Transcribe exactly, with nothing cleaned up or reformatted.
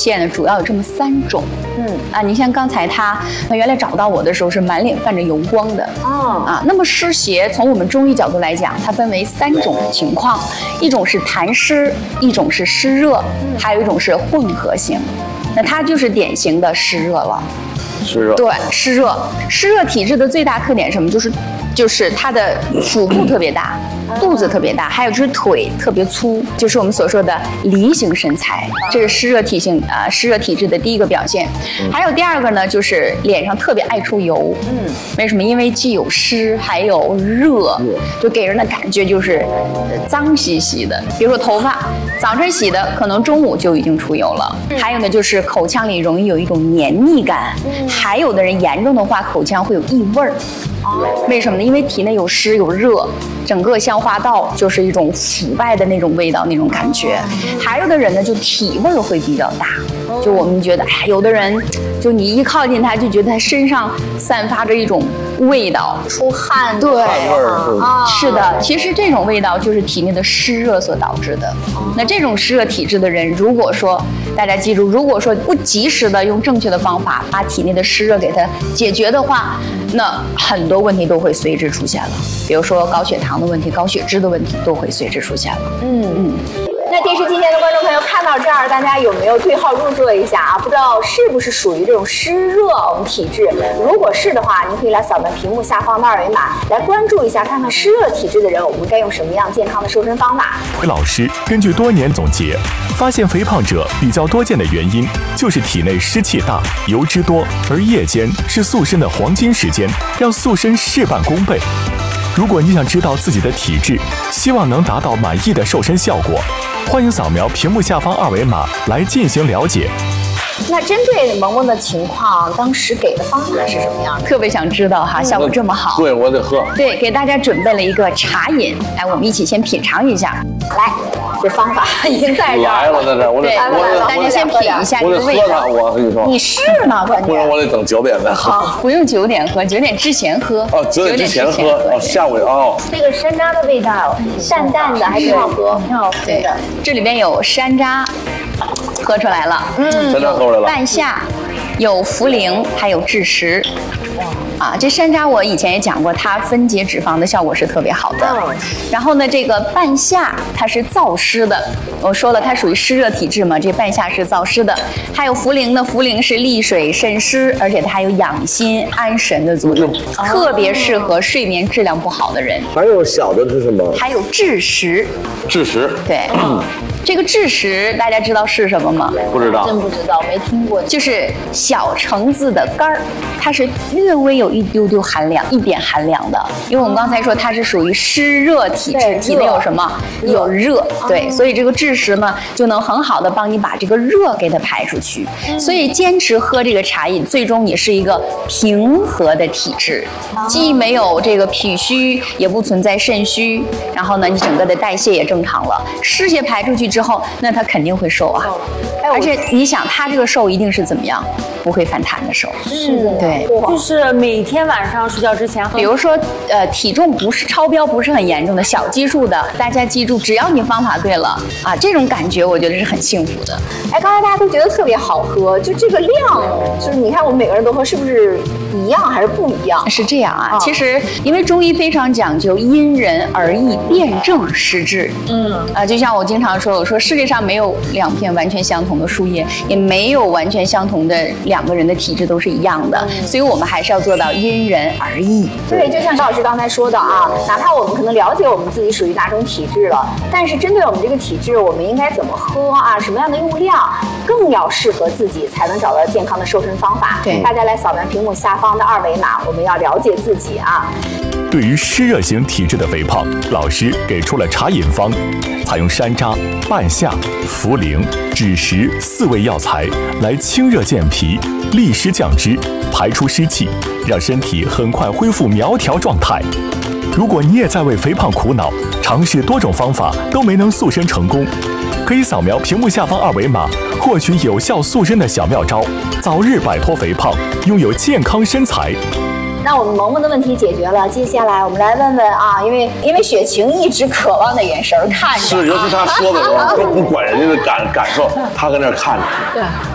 现呢，主要有这么三种。嗯啊，你像刚才他，他原来找到我的时候是满脸泛着油光的。哦啊，那么湿邪从我们中医角度来讲，它分为三种情况，一种是痰湿，一种是湿热，还有一种是混合型。那它就是典型的湿热了。 湿热。 对，湿热，湿热体质的最大特点是什么？就是。就是它的腹部特别大，肚子特别大，还有就是腿特别粗，就是我们所说的梨形身材，这是湿热体性啊、呃、湿热体质的第一个表现。还有第二个呢，就是脸上特别爱出油。嗯，为什么？因为既有湿还有热，就给人的感觉就是脏兮兮的。比如说头发，早晨洗的，可能中午就已经出油了。还有呢，就是口腔里容易有一种黏腻感，还有的人严重的话，口腔会有异味儿。为什么呢？因为体内有湿有热，整个消化道就是一种腐败的那种味道，那种感觉。还有的人呢，就体味会比较大，就我们觉得，哎，有的人就你一靠近他，就觉得他身上散发着一种味道， 出汗， 对， 汗味儿啊，是的。其实这种味道就是体内的湿热所导致的。那这种湿热体质的人，如果说大家记住，如果说不及时的用正确的方法把体内的湿热给它解决的话，那很多问题都会随之出现了，比如说高血糖的问题、高血脂的问题都会随之出现了。嗯嗯。 那电视机前的观众朋友看到这儿，大家有没有对号入座一下啊？不知道是不是属于这种湿热我们体质？如果是的话，您可以来扫描屏幕下方的二维码，来关注一下，看看湿热体质的人，我们该用什么样健康的瘦身方法。 老师根据多年总结，发现肥胖者比较多见的原因就是体内湿气大、油脂多，而夜间是塑身的黄金时间，让塑身事半功倍。如果你想知道自己的体质，希望能达到满意的瘦身效果，欢迎扫描屏幕下方二维码来进行了解。 那针对萌萌的情况，当时给的方法是什么样的？ 特别想知道哈，效果这么好。 对，我得喝。 对，给大家准备了一个茶饮，来，我们一起先品尝一下。 来，这方法已经在这儿来了，在这儿，我得， 我大家先品一下这个味道。 我跟你说， 你是呢，关键。 不然我得等九点再喝。 好，不用九点喝，九点之前喝。 哦，九点之前喝，哦，下午哦。 这个山楂的味道，淡淡的，还挺好喝，挺好喝的。 这里边有山楂。喝出来了，嗯， 山楂喝出来了。 半夏，有茯苓，还有枳实。啊，这山楂我以前也讲过，它分解脂肪的效果是特别好的。嗯、然后呢，这个半夏它是燥湿的，我说了它属于湿热体质嘛，这半夏是燥湿的。还有茯苓呢，茯苓是利水渗湿，而且它还有养心安神的作用，哦、特别适合睡眠质量不好的人。 还有小的是什么？ 还有枳实。 枳实。 对。嗯这个枳实大家知道是什么吗？ 不知道， 真不知道，没听过。 就是小橙子的干儿，它是略微有一丢丢寒凉，一点寒凉的。因为我们刚才说它是属于湿热体质，体内有什么？有热，对，所以这个枳实呢就能很好的帮你把这个热给它排出去。所以坚持喝这个茶饮，最终你是一个平和的体质，既没有这个脾虚，也不存在肾虚，然后呢，你整个的代谢也正常了，湿邪排出去之后，那它肯定会瘦啊。而且你想，它这个瘦一定是怎么样？不会反弹的瘦。 是的， 对， 就是每天晚上睡觉之前喝。 比如说，呃，体重不是超标，不是很严重的小基数的，大家记住，只要你方法对了啊，这种感觉我觉得是很幸福的。 哎，刚才大家都觉得特别好喝，就这个量，就是你看我们每个人都喝，是不是一样还是不一样？ 是这样啊，哦、其实因为中医非常讲究因人而异，辨证施治。嗯啊，就像我经常说，我说世界上没有两片完全相同的树叶，也没有完全相同的两个人的体质都是一样的，嗯、所以我们还是要做到因人而异。 对，就像高老师刚才说的啊，哪怕我们可能了解我们自己属于哪种体质了，但是针对我们这个体质，我们应该怎么喝啊，什么样的用量，更要适合自己，才能找到健康的瘦身方法。对，大家来扫描屏幕下方的二维码，我们要了解自己啊。 对于湿热型体质的肥胖，老师给出了茶饮方，采用山楂、半夏、茯苓、枳实四味药材来清热健脾、利湿降脂、排出湿气，让身体很快恢复苗条状态。如果你也在为肥胖苦恼，尝试多种方法都没能塑身成功，可以扫描屏幕下方二维码，获取有效塑身的小妙招，早日摆脱肥胖，拥有健康身材。 那我们萌萌的问题解决了，接下来我们来问问啊，因为因为雪晴一直渴望的眼神看着， 是，尤其他说的时候都不管人家的感感受，他搁那看着。对。